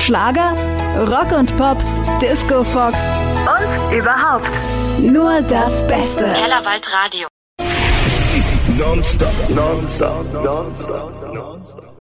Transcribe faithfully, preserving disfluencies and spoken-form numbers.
Schlager, Rock und Pop, Disco Fox und überhaupt nur das Beste. Kellerwald Radio. Non-stop, non-stop, non-stop, non-stop.